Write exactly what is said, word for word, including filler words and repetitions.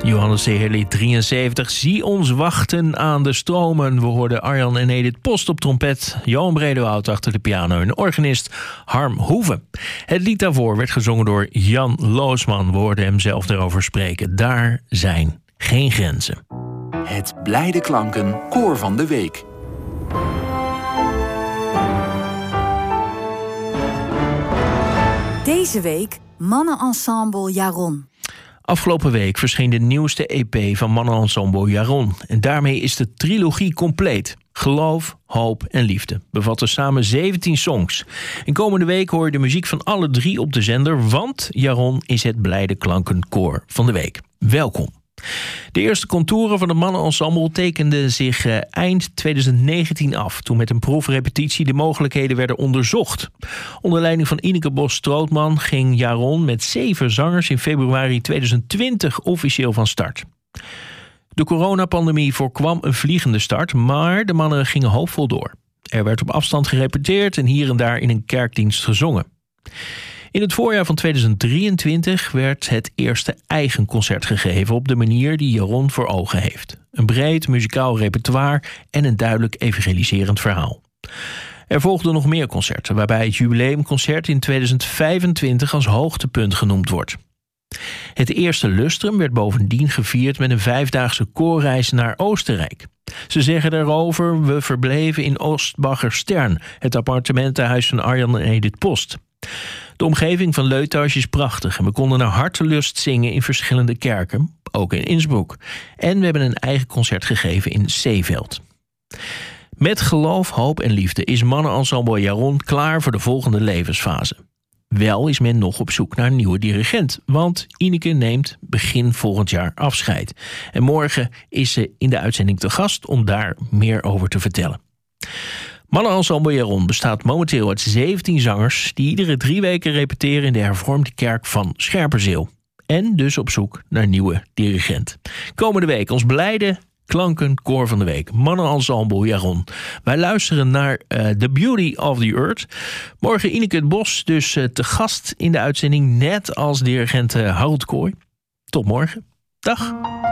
Johannes Heerli, drieënzeventig. Zie ons wachten aan de stromen. We hoorden Arjan en Edith Post op trompet, Johan Bredewoud achter de piano en organist Harm Hoeven. Het lied daarvoor werd gezongen door Jan Loosman. We hoorden hem zelf erover spreken. Daar zijn geen grenzen. Het Blijde Klanken Koor van de Week. Deze week Mannenensemble Jaron. Afgelopen week verscheen de nieuwste E P van Mannenensemble Jaron. En daarmee is de trilogie compleet. Geloof, hoop en liefde bevatten samen zeventien songs. En komende week hoor je de muziek van alle drie op de zender, want Jaron is het Blijde Klankenkoor van de week. Welkom. De eerste contouren van het mannenensemble tekenden zich eh, eind twintig negentien af, toen met een proefrepetitie de mogelijkheden werden onderzocht. Onder leiding van Ineke Bos-Strootman ging Jaron met zeven zangers in februari twintig twintig officieel van start. De coronapandemie voorkwam een vliegende start, maar de mannen gingen hoopvol door. Er werd op afstand gerepeteerd en hier en daar in een kerkdienst gezongen. In het voorjaar van twintig drieëntwintig werd het eerste eigen concert gegeven op de manier die Jaron voor ogen heeft. Een breed muzikaal repertoire en een duidelijk evangeliserend verhaal. Er volgden nog meer concerten, waarbij het jubileumconcert in twintig vijfentwintig als hoogtepunt genoemd wordt. Het eerste lustrum werd bovendien gevierd met een vijfdaagse koorreis naar Oostenrijk. Ze zeggen daarover: we verbleven in Oostbacher-Stern, het appartementenhuis van Arjan en Edith Post. De omgeving van Leutage is prachtig en we konden naar hartelust zingen in verschillende kerken, ook in Innsbruck. En we hebben een eigen concert gegeven in Seeveld. Met geloof, hoop en liefde is Mannenensemble Jaron klaar voor de volgende levensfase. Wel is men nog op zoek naar een nieuwe dirigent, want Ineke neemt begin volgend jaar afscheid. En morgen is ze in de uitzending te gast om daar meer over te vertellen. Mannenensemble Jaron bestaat momenteel uit zeventien zangers die iedere drie weken repeteren in de hervormde kerk van Scherpenzeel. En dus op zoek naar een nieuwe dirigent. Komende week ons Blijde Klankenkoor van de week. Mannenensemble Jaron. Wij luisteren naar uh, The Beauty of the Earth. Morgen Ineke het Bos dus uh, te gast in de uitzending, net als dirigent uh, Harold Kooi. Tot morgen. Dag.